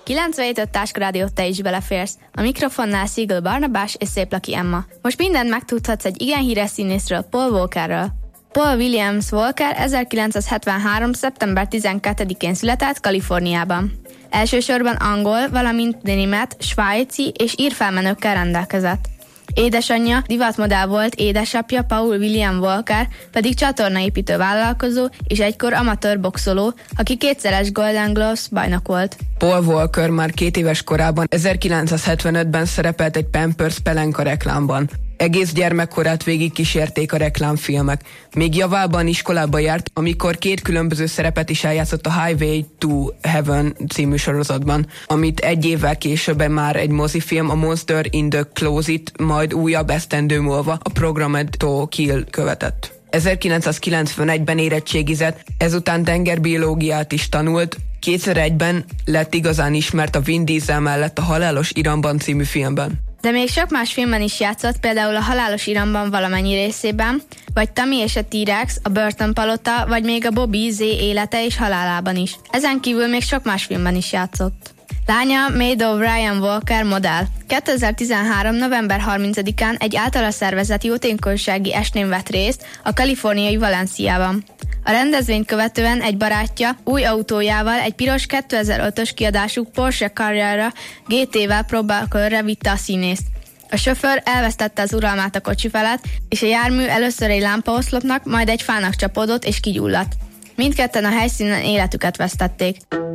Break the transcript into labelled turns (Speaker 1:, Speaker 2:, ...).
Speaker 1: 97.5 Táska Rádió, te is beleférsz. A mikrofonnál Siegel Barnabás és Széplaki Emma. Most mindent megtudhatsz egy igen híres színészről, Paul Walkerről. Paul Williams Walker 1973. szeptember 12-én született Kaliforniában. Elsősorban angol, valamint német, svájci és ír felmenőkkel rendelkezett. Édesanyja divatmodell volt, édesapja Paul William Walker pedig csatornaépítő vállalkozó és egykor amatőr boxoló, aki kétszeres Golden Gloves bajnok volt.
Speaker 2: Paul Walker már 2 éves korában 1975-ben szerepelt egy Pampers pelenka reklámban. Egész gyermekkorát végig kísérték a reklámfilmek. Még javában iskolába járt, amikor 2 különböző szerepet is eljátszott a Highway to Heaven című sorozatban, amit 1 évvel később már egy mozifilm, a Monster in the Closet, majd újabb esztendő múlva a Programmed to Kill követett. 1991-ben érettségizett, ezután tengerbiológiát is tanult, 2001-ben lett igazán ismert a Vin Diesel mellett a Halálos Iramban című filmben.
Speaker 1: De még sok más filmben is játszott, például a Halálos Iramban valamennyi részében, vagy Tammy és a T-Rex, a Börtönpalota, vagy még a Bobby Z élete és halálában is. Ezen kívül még sok más filmben is játszott. Lánya Mado Ryan Walker modell. 2013. november 30-án egy általa szervezett jótékonysági estén vett részt a kaliforniai Valenciában. A rendezvényt követően egy barátja új autójával, egy piros 2005-ös kiadású Porsche Carrera GT-vel próbálkörre vitte a színészt. A sofőr elvesztette az uralmát a kocsi felett, és a jármű először egy lámpaoszlopnak, majd egy fának csapódott és kigyulladt. Mindketten a helyszínen életüket vesztették.